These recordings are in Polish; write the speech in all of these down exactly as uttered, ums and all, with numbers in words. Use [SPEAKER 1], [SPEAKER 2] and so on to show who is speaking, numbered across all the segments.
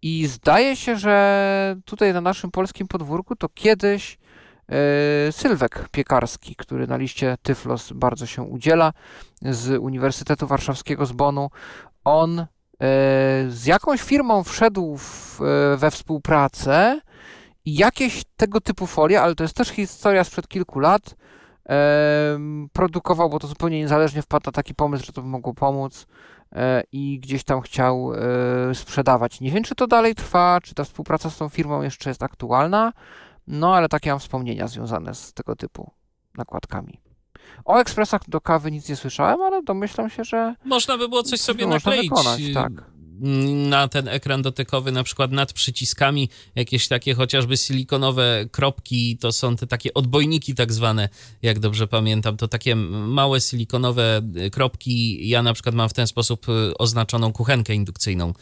[SPEAKER 1] I zdaje się, że tutaj na naszym polskim podwórku to kiedyś e, Sylwek Piekarski, który na liście Tyflos bardzo się udziela, z Uniwersytetu Warszawskiego z Bonnu, on e, z jakąś firmą wszedł w, e, we współpracę i jakieś tego typu folie, ale to jest też historia sprzed kilku lat, e, produkował, bo to zupełnie niezależnie wpadł na taki pomysł, że to by mogło pomóc e, i gdzieś tam chciał e, sprzedawać. Nie wiem, czy to dalej trwa, czy ta współpraca z tą firmą jeszcze jest aktualna, no ale takie mam wspomnienia związane z tego typu nakładkami. O ekspresach do kawy nic nie słyszałem, ale domyślam się, że
[SPEAKER 2] można by było coś sobie
[SPEAKER 1] można
[SPEAKER 2] nakleić
[SPEAKER 1] wykonać, tak.
[SPEAKER 2] na ten ekran dotykowy, na przykład nad przyciskami, jakieś takie chociażby silikonowe kropki, to są te takie odbojniki tak zwane, jak dobrze pamiętam, to takie małe silikonowe kropki. Ja na przykład mam w ten sposób oznaczoną kuchenkę indukcyjną.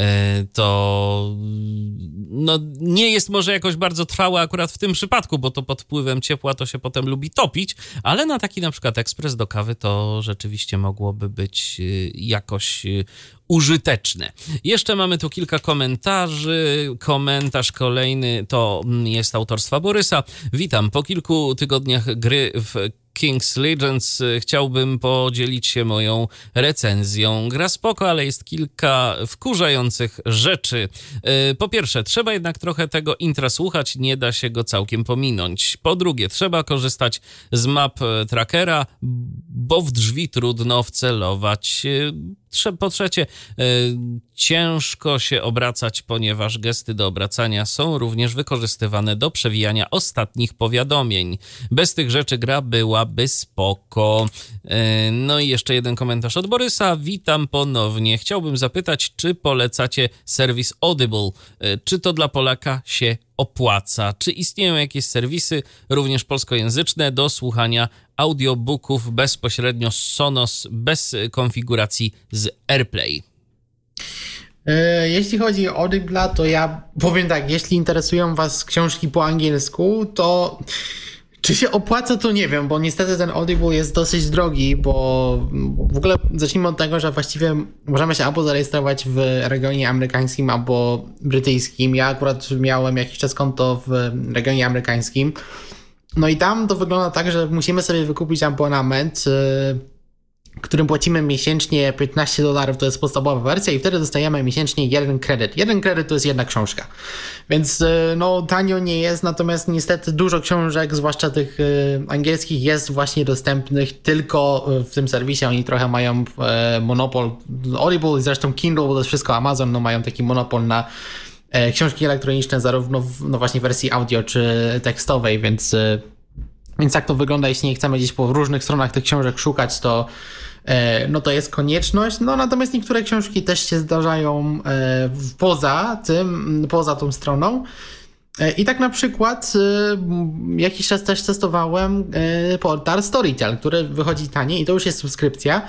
[SPEAKER 2] To no, nie jest może jakoś bardzo trwałe akurat w tym przypadku, bo to pod wpływem ciepła to się potem lubi topić, ale na taki na przykład ekspres do kawy to rzeczywiście mogłoby być jakoś użyteczne. Jeszcze mamy tu kilka komentarzy. Komentarz kolejny to jest autorstwa Borysa. Witam. Po kilku tygodniach gry w King's Legends chciałbym podzielić się moją recenzją. Gra spoko, ale jest kilka wkurzających rzeczy. Po pierwsze, trzeba jednak trochę tego intra słuchać, nie da się go całkiem pominąć. Po drugie, trzeba korzystać z map trackera, bo w drzwi trudno wcelować. Po trzecie, ciężko się obracać, ponieważ gesty do obracania są również wykorzystywane do przewijania ostatnich powiadomień. Bez tych rzeczy gra byłaby spoko. No i jeszcze jeden komentarz od Borysa. Witam ponownie. Chciałbym zapytać, czy polecacie serwis Audible? Czy to dla Polaka się opłaca? Czy istnieją jakieś serwisy, również polskojęzyczne, do słuchania audiobooków bezpośrednio z Sonos, bez konfiguracji z AirPlay?
[SPEAKER 3] Jeśli chodzi o Audible, to ja powiem tak, jeśli interesują was książki po angielsku, to czy się opłaca, to nie wiem, bo niestety ten Audible jest dosyć drogi, bo w ogóle zacznijmy od tego, że właściwie możemy się albo zarejestrować w regionie amerykańskim, albo brytyjskim. Ja akurat miałem jakiś czas konto w regionie amerykańskim. No i tam to wygląda tak, że musimy sobie wykupić abonament, yy, którym płacimy miesięcznie piętnaście dolarów, to jest podstawowa wersja i wtedy dostajemy miesięcznie jeden kredyt. Jeden kredyt to jest jedna książka. Więc yy, no tanio nie jest, natomiast niestety dużo książek, zwłaszcza tych yy, angielskich, jest właśnie dostępnych tylko w tym serwisie. Oni trochę mają yy, monopol. Audible i zresztą Kindle, bo to jest wszystko Amazon, no mają taki monopol na książki elektroniczne zarówno w no właśnie wersji audio czy tekstowej, więc, więc jak to wygląda, jeśli nie chcemy gdzieś po różnych stronach tych książek szukać, to no to jest konieczność. No natomiast niektóre książki też się zdarzają poza tym, poza tą stroną. I tak na przykład jakiś czas też testowałem portal Storytel, który wychodzi taniej i to już jest subskrypcja.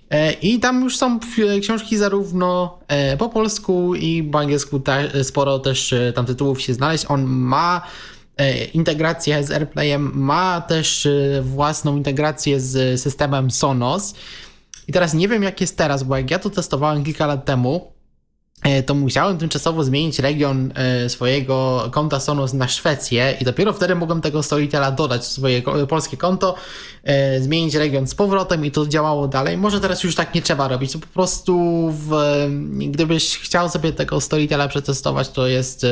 [SPEAKER 3] I tam już są książki zarówno po polsku i po angielsku, sporo też tam tytułów się znaleźć. On ma integrację z AirPlayem, ma też własną integrację z systemem Sonos. I teraz nie wiem jak jest teraz, bo jak ja to testowałem kilka lat temu, to musiałem tymczasowo zmienić region swojego konta Sonos na Szwecję i dopiero wtedy mogłem tego Storytela dodać w swoje polskie konto, zmienić region z powrotem i to działało dalej. Może teraz już tak nie trzeba robić, to po prostu w, gdybyś chciał sobie tego Storytela przetestować, to jest,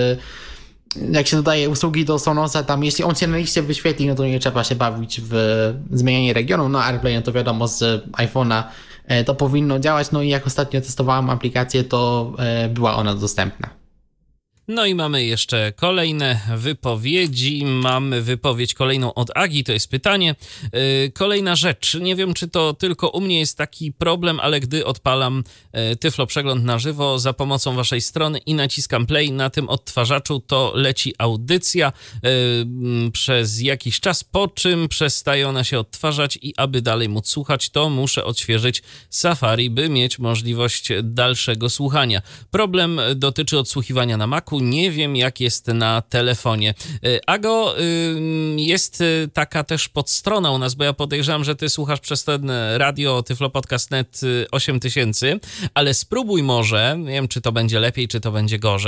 [SPEAKER 3] jak się dodaje usługi do Sonosa, tam jeśli on się na liście wyświetli, no to nie trzeba się bawić w zmienianie regionu. No AirPlay, no to wiadomo, z iPhone'a to powinno działać, no i jak ostatnio testowałem aplikację, to była ona dostępna.
[SPEAKER 2] No i mamy jeszcze kolejne wypowiedzi. Mamy wypowiedź kolejną od Agi, to jest pytanie. Yy, kolejna rzecz. Nie wiem, czy to tylko u mnie jest taki problem, ale gdy odpalam yy, Tyflo Przegląd na żywo za pomocą waszej strony i naciskam play na tym odtwarzaczu, to leci audycja yy, przez jakiś czas, po czym przestaje ona się odtwarzać i aby dalej móc słuchać, to muszę odświeżyć Safari, by mieć możliwość dalszego słuchania. Problem dotyczy odsłuchiwania na Macu. Nie wiem, jak jest na telefonie. Ago, jest taka też podstrona u nas, bo ja podejrzewam, że ty słuchasz przez ten radio Tyflo Podcast kropka net osiem tysięcy, ale spróbuj może, nie wiem, czy to będzie lepiej, czy to będzie gorzej,